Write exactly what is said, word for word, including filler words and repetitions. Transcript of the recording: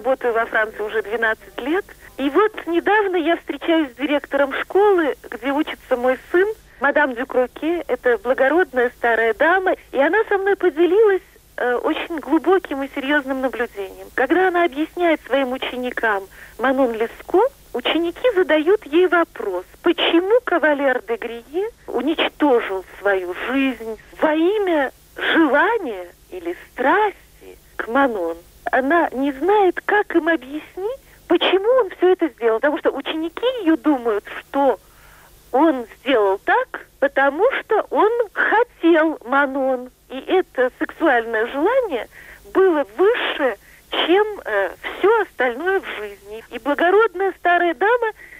работаю во Франции уже двенадцать лет. И вот недавно я встречаюсь с директором школы, где учится мой сын, мадам Дюкроке. Это благородная старая дама. И она со мной поделилась э, очень глубоким и серьезным наблюдением. Когда она объясняет своим ученикам Манон Леско, ученики задают ей вопрос, почему кавалер де Грие уничтожил свою жизнь во имя желания или страсти к Манон. Она не знает, как им объяснить, почему он все это сделал. Потому что ученики ее думают, что он сделал так, потому что он хотел Манон. И это сексуальное желание было выше, чем э, все остальное в жизни. И благородная старая дама